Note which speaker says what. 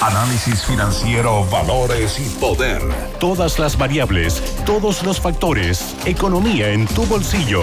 Speaker 1: Análisis financiero, valores y poder.
Speaker 2: Todas las variables, todos los factores. Economía en tu bolsillo.